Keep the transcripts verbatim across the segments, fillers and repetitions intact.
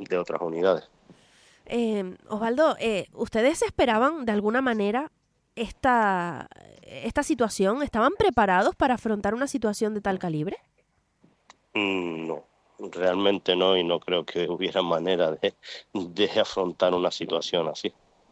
de otras unidades. Eh, Osvaldo, eh, ¿ustedes esperaban de alguna manera esta, esta situación? ¿Estaban preparados para afrontar una situación de tal calibre? Mm, No, realmente no, y no creo que hubiera manera de, de afrontar una situación así.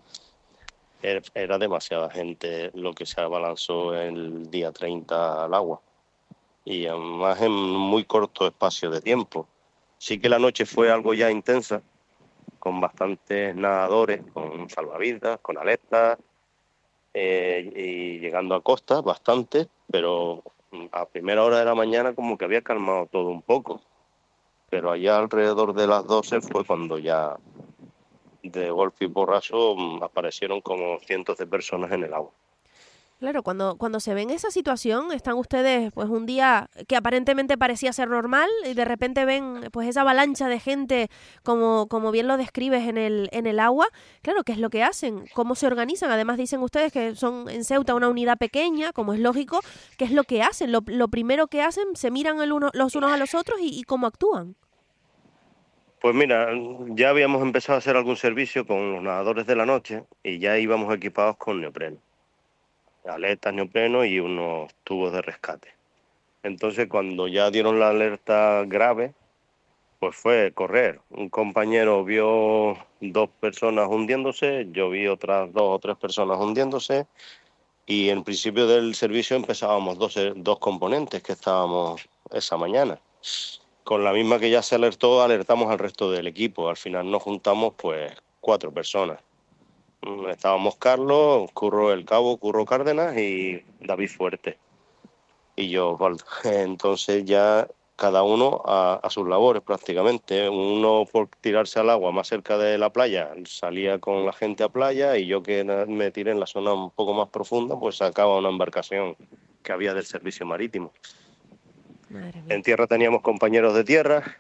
Era era demasiada gente lo que se abalanzó el día treinta al agua, y además en muy corto espacio de tiempo. Sí que la noche fue algo ya intensa, con bastantes nadadores, con salvavidas, con aletas, eh, y llegando a costa bastante, pero a primera hora de la mañana como que había calmado todo un poco. Pero allá alrededor de las doce fue cuando ya de golpe y porrazo mm, aparecieron como cientos de personas en el agua. Claro, cuando, cuando se ven esa situación, están ustedes pues un día que aparentemente parecía ser normal y de repente ven pues esa avalancha de gente como, como bien lo describes en el, en el agua. Claro, ¿qué es lo que hacen? ¿Cómo se organizan? Además dicen ustedes que son en Ceuta una unidad pequeña, como es lógico. ¿Qué es lo que hacen? Lo, lo primero que hacen, se miran el uno, los unos a los otros y, y cómo actúan. Pues mira, ya habíamos empezado a hacer algún servicio con los nadadores de la noche y ya íbamos equipados con neopreno, aletas neopreno y unos tubos de rescate. Entonces cuando ya dieron la alerta grave, pues fue correr. Un compañero vio dos personas hundiéndose, yo vi otras dos o tres personas hundiéndose, y en principio del servicio empezábamos dos, dos componentes que estábamos esa mañana. Con la misma que ya se alertó, alertamos al resto del equipo. Al final nos juntamos pues cuatro personas. Mm, Estábamos Carlos, Curro El Cabo, Curro Cárdenas y David Fuerte. Y yo, Osvaldo. Entonces ya cada uno a, a sus labores prácticamente. Uno por tirarse al agua más cerca de la playa salía con la gente a playa, y yo que me tiré en la zona un poco más profunda pues sacaba una embarcación que había del servicio marítimo. Madre mía. En tierra teníamos compañeros de tierra,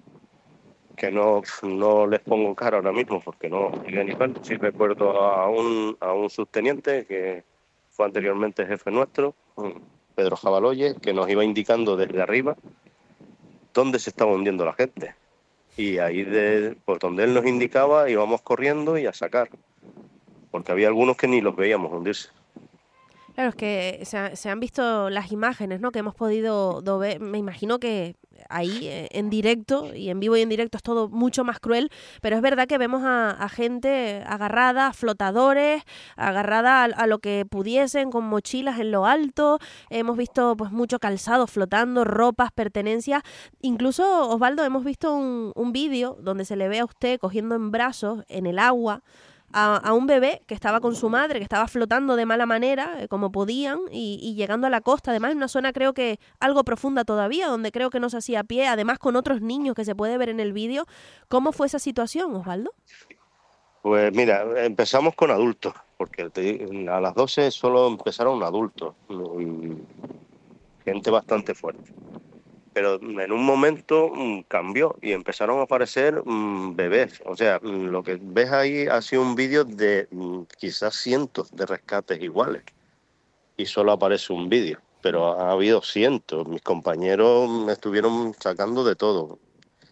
que no, no les pongo cara ahora mismo porque no llegué ni cuánto. Sí recuerdo a un, a un subteniente que fue anteriormente jefe nuestro, Pedro Jabaloye, que nos iba indicando desde arriba dónde se estaba hundiendo la gente. Y ahí, de, por donde él nos indicaba, íbamos corriendo y a sacar, porque había algunos que ni los veíamos hundirse. Claro, es que se, ha- se han visto las imágenes, ¿no? Que hemos podido do ver. Me imagino que ahí, eh, en directo, y en vivo y en directo es todo mucho más cruel, pero es verdad que vemos a, a gente agarrada, a flotadores, agarrada a, a lo que pudiesen, con mochilas en lo alto. Hemos visto pues mucho calzado flotando, ropas, pertenencias. Incluso, Osvaldo, hemos visto un, un vídeo donde se le ve a usted cogiendo en brazos, en el agua, a, a un bebé que estaba con su madre, que estaba flotando de mala manera, eh, como podían, y, y llegando a la costa, además en una zona creo que algo profunda todavía, donde creo que no se hacía pie, además con otros niños que se puede ver en el vídeo. ¿Cómo fue esa situación, Osvaldo? Pues mira, empezamos con adultos, porque te- a las doce solo empezaron adultos, y gente bastante fuerte. Pero en un momento mm, cambió y empezaron a aparecer mm, bebés. O sea, mm, lo que ves ahí ha sido un vídeo de mm, quizás cientos de rescates iguales, y solo aparece un vídeo, pero ha habido cientos. Mis compañeros me estuvieron sacando de todo.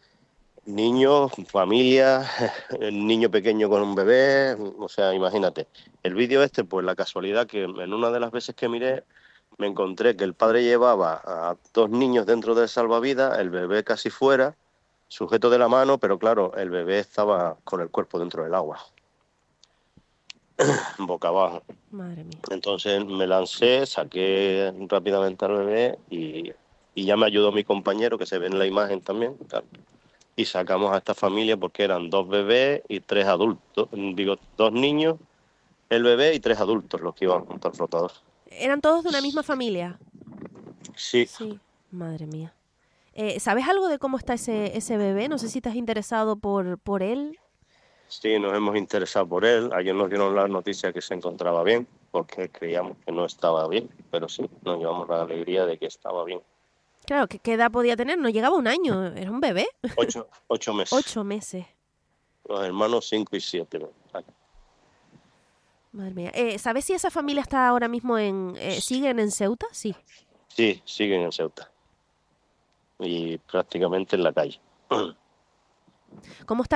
Niños, familias, el niño pequeño con un bebé, o sea, imagínate. El vídeo este, pues la casualidad que en una de las veces que miré, me encontré que el padre llevaba a dos niños dentro del salvavidas, el bebé casi fuera, sujeto de la mano, pero claro, el bebé estaba con el cuerpo dentro del agua, boca abajo. Madre mía. Entonces me lancé, saqué rápidamente al bebé, y, y ya me ayudó mi compañero, que se ve en la imagen también, claro. Y sacamos a esta familia porque eran dos bebés y tres adultos, digo, dos niños, el bebé y tres adultos los que iban junto al flotador. ¿Eran todos de una misma familia? Sí, Sí, madre mía. Eh, ¿Sabes algo de cómo está ese, ese bebé? No sé si te has interesado por, por él. sí, nos hemos interesado por él. Ayer nos dieron la noticia que se encontraba bien, porque creíamos que no estaba bien, pero sí, nos llevamos la alegría de que estaba bien. Claro, ¿qué, qué edad podía tener? No llegaba a un año, era un bebé. Ocho, ocho meses. Ocho meses. Los hermanos cinco y siete. Madre mía. Eh, ¿Sabes si esa familia está ahora mismo en... Eh, ¿siguen en Ceuta? Sí. Sí, siguen en Ceuta y prácticamente en la calle. ¿Cómo está